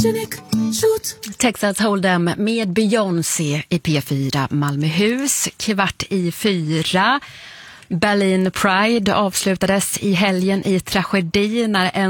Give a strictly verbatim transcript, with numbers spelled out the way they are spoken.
Texas Hold'em med Beyoncé i P fyra Malmöhus. Kvart i fyra. Berlin Pride avslutades i helgen i tragedi när en